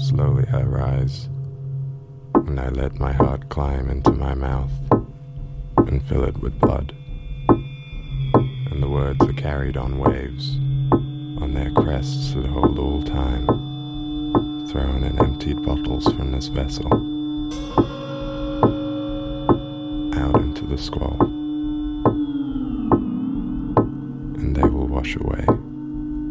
slowly I rise, and I let my heart climb into my mouth and fill it with blood. And the words are carried on waves, on their crests that hold all time, thrown in emptied bottles from this vessel, out into the squall, and they will wash away.